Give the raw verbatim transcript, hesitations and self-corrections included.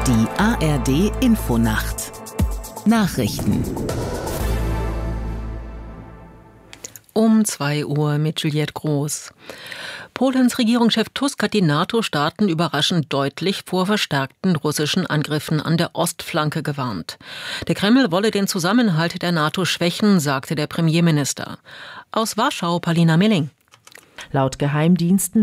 Die A R D Infonacht Nachrichten Um zwei Uhr mit Juliette Groß. Polens Regierungschef Tusk hat die NATO-Staaten überraschend deutlich vor verstärkten russischen Angriffen an der Ostflanke gewarnt. Der Kreml wolle den Zusammenhalt der NATO schwächen, sagte der Premierminister. Aus Warschau Paulina Milling. Laut Geheimdiensten